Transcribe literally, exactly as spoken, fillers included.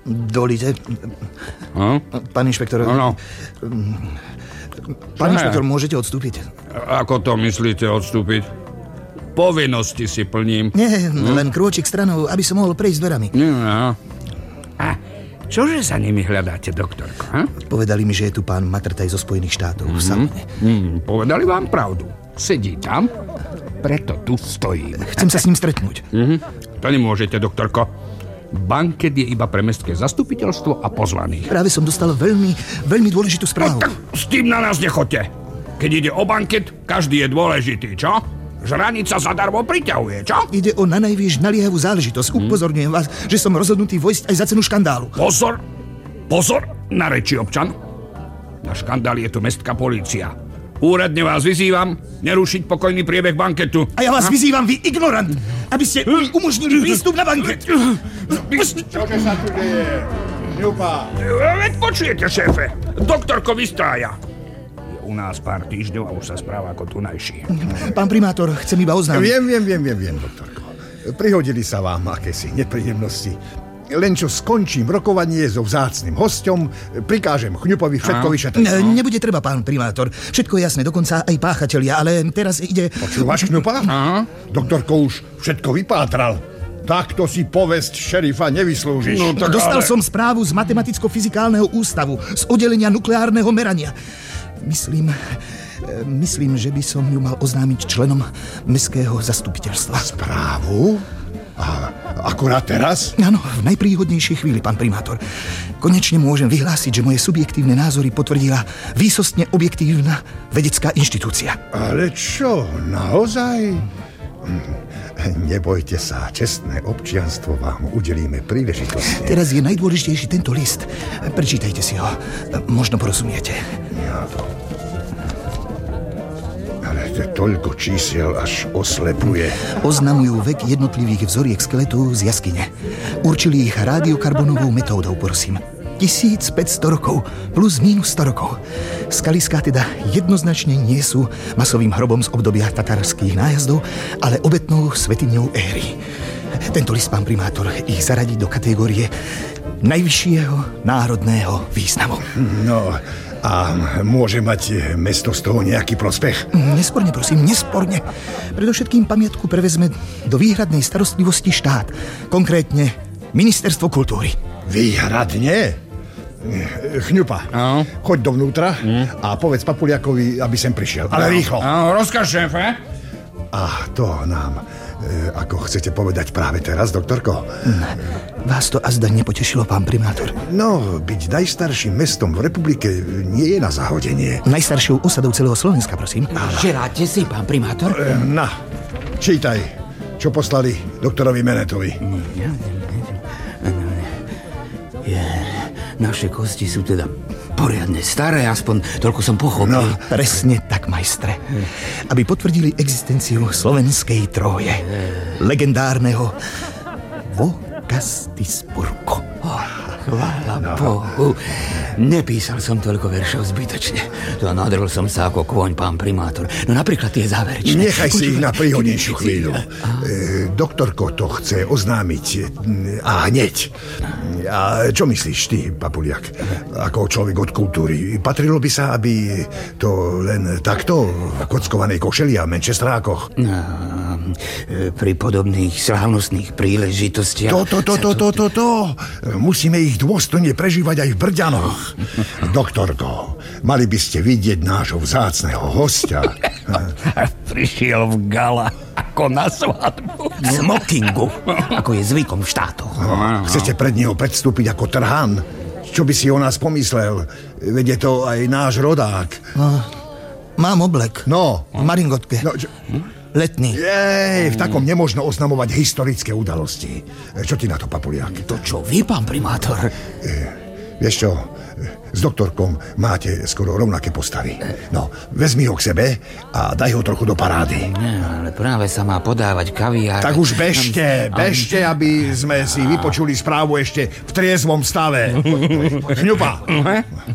Dovolíte? Hm? Pán inšpektor... No. Pán inšpektor, môžete odstúpiť? Ako to myslíte odstúpiť? Povinnosti si plním. Nie, hm? len krôčik stranou, aby som mohol prejsť dverami. No. A čože sa nimi hľadáte, doktorko? Ha? Povedali mi, že je tu pán Matrtaj zo Spojených štátov v salóne. Mm, povedali vám pravdu. Sedí tam, preto tu stojím. Chcem sa s ním stretnúť. Mm-hmm. To nemôžete, doktorko. Banket je iba pre mestské zastupiteľstvo a pozvaných. Práve som dostal veľmi, veľmi dôležitú správu. No, tak s tým na nás nechoďte. Keď ide o banket, každý je dôležitý, čo? Žranica zadarmo priťahuje, čo? Ide o nanajvýš naliehavú záležitosť. Hmm. Upozorňujem vás, že som rozhodnutý vojsť aj za cenu škandálu. Pozor, pozor na reči, občan. Na škandál je tu mestská polícia. Úradne vás vyzývam nerušiť pokojný priebeh banketu. A ja vás ha? vyzývam, vy ignorant, aby ste mi umožnili prístup na banket. Čože sa tu deje? Ňupa. Veď počujete, šéfe. Doktorko vystrája. Je u nás pár týždňov a už sa správa ako tunajší. Pán primátor, chcem iba oznámiť. Viem, viem, viem, viem, viem, doktorko. Prihodili sa vám akési nepríjemnosti. Len čo skončím rokovanie so vzácnym hosťom, prikážem Chňupovi všetko vyšetriť. Ne, nebude treba, pán primátor. Všetko je jasné, dokonca aj páchatelia, ale teraz ide... Počúvaš, Chňupa? Aha. Doktorko už všetko vypátral. Takto si povesť šerifa nevyslúžiš. No, tak Dostal ale... som správu z Matematicko-fyzikálneho ústavu, z oddelenia nukleárneho merania. Myslím... Myslím, že by som ju mal oznámiť členom mestského zastupiteľstva. Správu? A akurát teraz? Áno, v najpríhodnejšej chvíli, pán primátor. Konečne môžem vyhlásiť, že moje subjektívne názory potvrdila výsostne objektívna vedecká inštitúcia. Ale čo, naozaj? Nebojte sa, čestné občianstvo vám udelíme príležitosť. Teraz je najdôležitejší tento list. Prečítajte si ho. Možno porozumiete. Ja to... Toľko čísiel až oslepuje. Oznamujú vek jednotlivých vzoriek skeletu z jaskyne. Určili ich rádiokarbonovou metódou, prosím. tisícpäťsto rokov, plus mínus sto rokov. Skaliská teda jednoznačne nie sú masovým hrobom z obdobia tatarských nájazdov, ale obetnou svätyňou éry. Tento list, pán primátor, ich zaradí do kategórie najvyššieho národného významu. No... A môže mať mesto z toho nejaký prospech? Nesporne, prosím, nesporne. Predovšetkým pamiatku prevezme do výhradnej starostlivosti štát. Konkrétne Ministerstvo kultúry. Výhradne? Chňupa, no. Choď dovnútra mm. a povedz Papuliakovi, aby sem prišiel. Ale no. rýchlo. No, rozkaz, šéfe. A to nám, e, ako chcete povedať práve teraz, doktorko? Vás to azda nepotešilo, pán primátor? No, byť najstarším mestom v republike nie je na zahodenie. Najstaršou osadou celého Slovenska, prosím. Želáte si, pán primátor? E, na, čítaj, čo poslali doktorovi Menetovi. Je, naše kosti sú teda poriadne staré, aspoň toľko som pochopil. No, presne tak, majstre. Aby potvrdili existenciu slovenskej troje. Legendárneho Vokastispurko. Oh, chvála no. Bohu. Nepísal som toľko veršov zbytočne. To nadrel som sa ako kôň, pán primátor. No napríklad tie záverečné. Nechaj si ich na príhodnejšiu chvíľu. E, doktorko to chce oznámiť a hneď. A čo myslíš ty, Papuliak? Ako človek od kultúry. Patrilo by sa, aby to len takto v kockovanej košeli a menčestrákoch? No, pri podobných slávnostných príležitostiach... To, to, to, to, to, to, to. Musíme ich dôstojne prežívať aj v Brďanoch. Doktorko, mali by ste vidieť nášho vzácneho hostia. Prišiel v gala ako na svadbu. V smokingu, ako je zvykom v štátoch. No, chcete pred neho predstúpiť ako trhan? Čo by si o nás pomyslel? Veď je to aj náš rodák. No, mám oblek. No. V maringotke. No, čo... Letný. Jej, v takom nemožno oznamovať historické udalosti. Čo ty na to, Papuliak? To čo vy, pán primátor? E, vieš čo, s doktorkom máte skoro rovnaké postavy. No, vezmi ho k sebe a daj ho trochu do parády. Nie, ale práve sa má podávať kaviár. Tak už bežte, bežte, aby sme si vypočuli správu ešte v triezvom stave. Chňupa!